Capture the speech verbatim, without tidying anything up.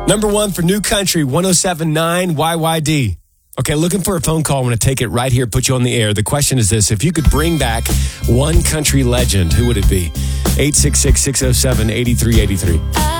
Number one for New Country, one oh seven point nine Y Y D. Okay, looking for a phone call. I'm going to take it right here, put you on the air. The question is this. If you could bring back one country legend, who would it be? eight six six, six oh seven, eight three eight three.